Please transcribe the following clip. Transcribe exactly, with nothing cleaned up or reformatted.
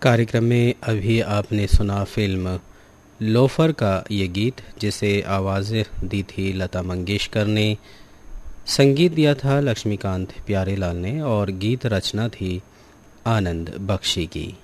कार्यक्रम में अभी आपने सुना फिल्म लोफर का ये गीत, जिसे आवाज़ दी थी लता मंगेशकर ने, संगीत दिया था लक्ष्मीकांत प्यारेलाल ने और गीत रचना थी आनंद बख्शी की।